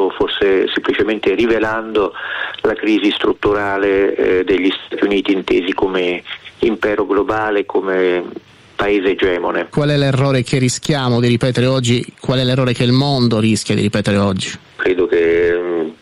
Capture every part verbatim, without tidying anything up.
o forse semplicemente rivelando la crisi strutturale eh, degli Stati Uniti intesi come impero globale, come paese egemone. Qual è l'errore che rischiamo di ripetere oggi? Qual è l'errore che il mondo rischia di ripetere oggi? Credo che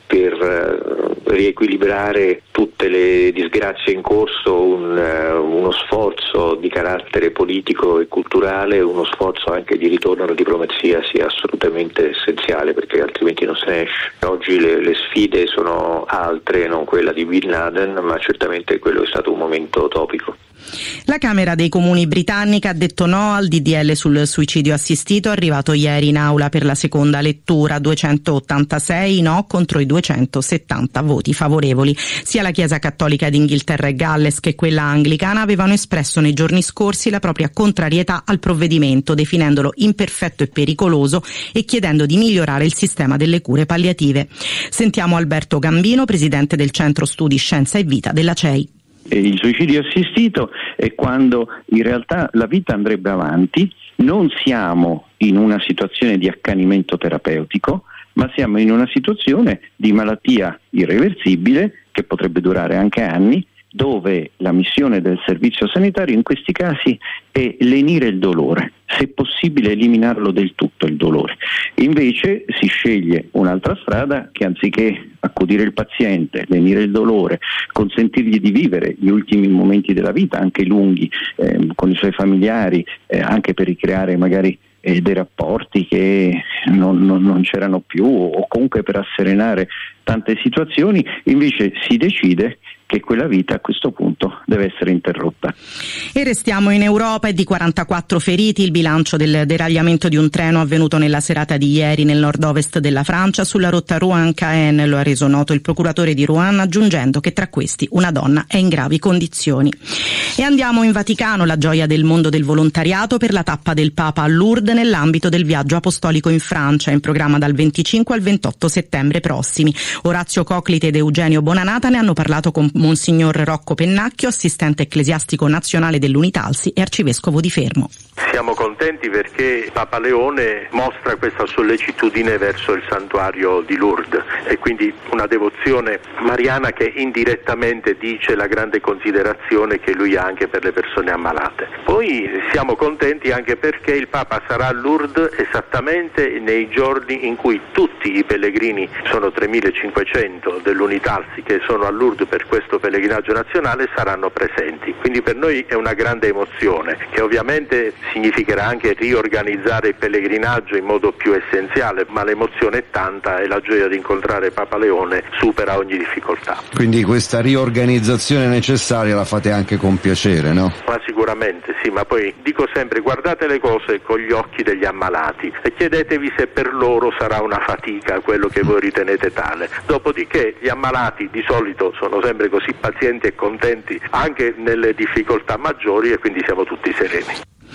per riequilibrare tutte le disgrazie in corso un, uno sforzo di carattere politico e culturale, uno sforzo anche di ritorno alla diplomazia sia assolutamente essenziale, perché altrimenti non se ne esce. Oggi le, le sfide sono altre, non quella di Bin Laden, ma certamente quello è stato un momento topico. La Camera dei Comuni britannica ha detto no al D D L sul suicidio assistito, arrivato ieri in aula per la seconda lettura, duecentottantasei no contro i duecentosettanta voti favorevoli. Sia la Chiesa Cattolica d'Inghilterra e Galles che quella anglicana avevano espresso nei giorni scorsi la propria contrarietà al provvedimento, definendolo imperfetto e pericoloso e chiedendo di migliorare il sistema delle cure palliative. Sentiamo Alberto Gambino, presidente del Centro Studi Scienza e Vita della C E I. Il suicidio assistito è quando in realtà la vita andrebbe avanti, non siamo in una situazione di accanimento terapeutico, ma siamo in una situazione di malattia irreversibile che potrebbe durare anche anni, dove la missione del servizio sanitario in questi casi è lenire il dolore, se possibile eliminarlo del tutto il dolore. Invece si sceglie un'altra strada che, anziché accudire il paziente, lenire il dolore, consentirgli di vivere gli ultimi momenti della vita, anche lunghi, eh, con i suoi familiari, eh, anche per ricreare magari eh, dei rapporti che non, non, non c'erano più, o comunque per asserenare tante situazioni, invece si decide che quella vita a questo punto deve essere interrotta. E restiamo in Europa. E di quarantaquattro feriti il bilancio del deragliamento di un treno avvenuto nella serata di ieri nel nord-ovest della Francia sulla rotta Rouen-Caen. Lo ha reso noto il procuratore di Rouen, aggiungendo che tra questi una donna è in gravi condizioni. E andiamo in Vaticano, la gioia del mondo del volontariato per la tappa del Papa a Lourdes nell'ambito del viaggio apostolico in Francia, in programma dal venticinque al ventotto settembre prossimi. Orazio Coclite ed Eugenio Bonanata ne hanno parlato con Monsignor Rocco Pennacchio, assistente ecclesiastico nazionale dell'Unitalsi e arcivescovo di Fermo. Siamo contenti perché Papa Leone mostra questa sollecitudine verso il santuario di Lourdes e quindi una devozione mariana che indirettamente dice la grande considerazione che lui ha anche per le persone ammalate. Poi siamo contenti anche perché il Papa sarà a Lourdes esattamente nei giorni in cui tutti i pellegrini, sono tremilacinquecento dell'Unitalsi che sono a Lourdes per questo pellegrinaggio nazionale, saranno presenti. Quindi per noi è una grande emozione che ovviamente significherà anche riorganizzare il pellegrinaggio in modo più essenziale, ma l'emozione è tanta e la gioia di incontrare Papa Leone supera ogni difficoltà. Quindi questa riorganizzazione necessaria la fate anche con piacere, no? Ma sicuramente sì, ma poi dico sempre guardate le cose con gli occhi degli ammalati e chiedetevi se per loro sarà una fatica quello che voi ritenete tale. Dopodiché gli ammalati di solito sono sempre così pazienti e contenti anche nelle difficoltà maggiori e quindi siamo tutti sereni.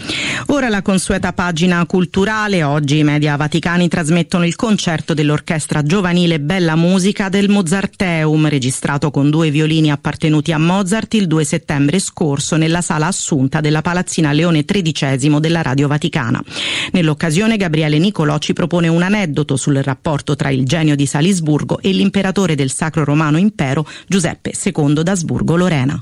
Ora la consueta pagina culturale. Oggi i media vaticani trasmettono il concerto dell'orchestra giovanile Bella Musica del Mozarteum, registrato con due violini appartenuti a Mozart il due settembre scorso nella sala Assunta della Palazzina Leone tredicesimo della Radio Vaticana. Nell'occasione Gabriele Nicolò ci propone un aneddoto sul rapporto tra il genio di Salisburgo e l'imperatore del Sacro Romano Impero Giuseppe secondo d'Asburgo-Lorena.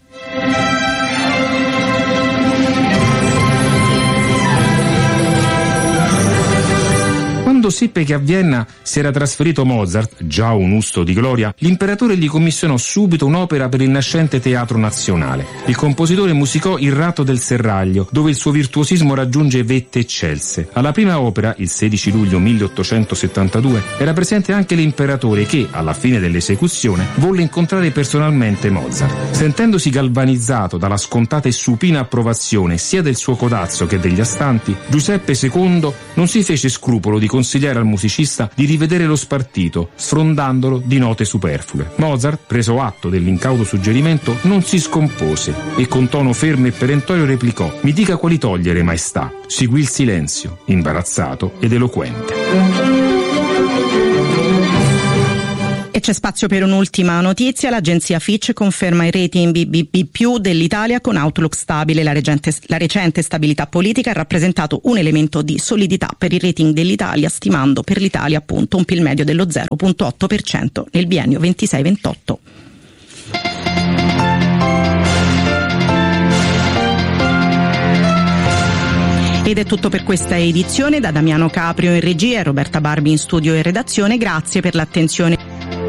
Quando seppe che a Vienna si era trasferito Mozart, già un usto di gloria, l'imperatore gli commissionò subito un'opera per il nascente Teatro Nazionale. Il compositore musicò Il Ratto del Serraglio, dove il suo virtuosismo raggiunge vette eccelse. Alla prima opera, il sedici luglio milleottocentosettantadue, era presente anche l'imperatore che, alla fine dell'esecuzione, volle incontrare personalmente Mozart. Sentendosi galvanizzato dalla scontata e supina approvazione sia del suo codazzo che degli astanti, Giuseppe secondo non si fece scrupolo di consigliare al musicista di rivedere lo spartito, sfrondandolo di note superflue. Mozart, preso atto dell'incauto suggerimento, non si scompose e con tono fermo e perentorio replicò: «Mi dica quali togliere, maestà». Seguì il silenzio, imbarazzato ed eloquente. E c'è spazio per un'ultima notizia. L'agenzia Fitch conferma il rating B B B più dell'Italia con outlook stabile. La recente, la recente stabilità politica ha rappresentato un elemento di solidità per il rating dell'Italia, stimando per l'Italia appunto un P I L medio dello zero virgola otto per cento nel biennio ventisei ventotto. Ed è tutto per questa edizione. Da Damiano Caprio in regia e Roberta Barbi in studio e redazione. Grazie per l'attenzione.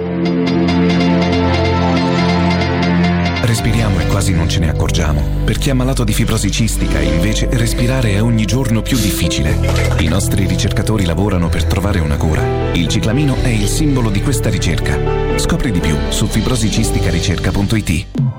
Respiriamo e quasi non ce ne accorgiamo. Per chi è malato di fibrosi cistica, invece, respirare è ogni giorno più difficile. I nostri ricercatori lavorano per trovare una cura. Il ciclamino è il simbolo di questa ricerca. Scopri di più su fibrosicistica ricerca punto it.